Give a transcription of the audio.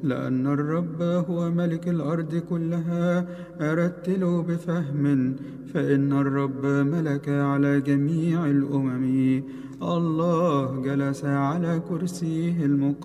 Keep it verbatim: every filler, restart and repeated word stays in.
لأن الرب هو ملك الأرض كلها. أرتل بفهم، فإن الرب ملك على جميع الأمم. الله جلس على كرسيه المقدس